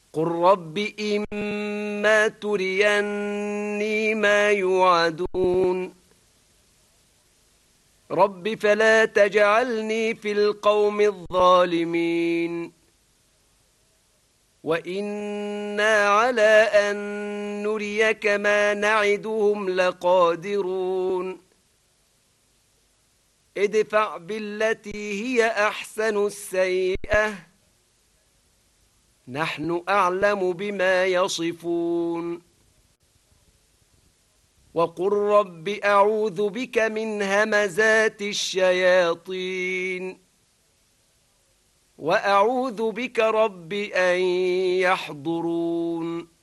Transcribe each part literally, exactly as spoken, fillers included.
قل رب إما تريني ما يوعدون رب فلا تجعلني في القوم الظالمين وإنا على أن نريك ما نعدهم لقادرون ادفع بالتي هي أحسن السيئة نحن أعلم بما يصفون وقل رب أعوذ بك من همزات الشياطين وأعوذ بك رب أن يحضرون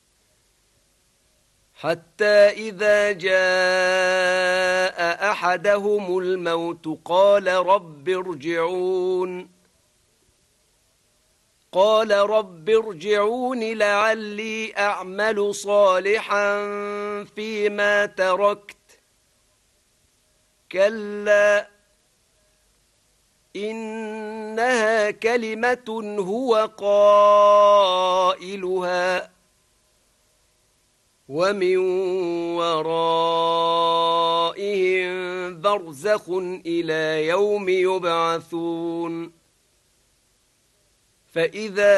حتى إذا جاء أحدهم الموت قال رب ارجعون قال رب ارجعون لعلي أعمل صالحا فيما تركت كلا إنها كلمة هو قائلها ومن ورائهم برزخ إلى يوم يبعثون فإذا